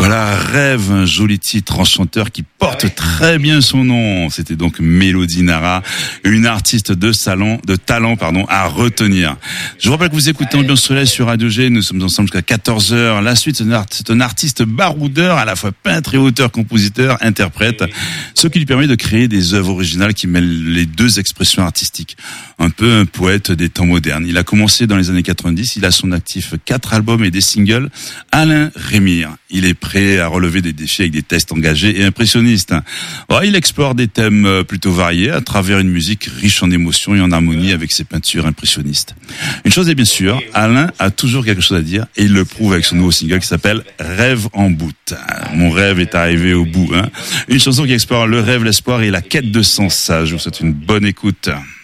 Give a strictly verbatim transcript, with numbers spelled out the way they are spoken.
Voilà, Rêve, un joli titre en chanteur qui porte très bien son nom. C'était donc Mélodie Nara, une artiste de salon, de talent, pardon, à retenir. Je vous rappelle que vous écoutez Ambiance Soleil sur Radio G. Nous sommes ensemble jusqu'à quatorze heures. La suite, c'est un artiste baroudeur, à la fois peintre et auteur, compositeur, interprète. Ce qui lui permet de créer des œuvres originales qui mêlent les deux expressions artistiques. Un peu un poète des temps modernes. Il a commencé dans les années quatre-vingt-dix. Il a son actif quatre albums et des singles. Alain Rémire. Il est prêt à relever des défis avec des textes engagés et impressionnistes. Oh, il explore des thèmes plutôt variés à travers une musique riche en émotions et en harmonie avec ses peintures impressionnistes. Une chose est bien sûre, Alain a toujours quelque chose à dire et il le prouve avec son nouveau single qui s'appelle Rêve en bout. Mon rêve est arrivé au bout. Hein. Une chanson qui explore le rêve, l'espoir et la quête de sens. Je vous souhaite une bonne écoute.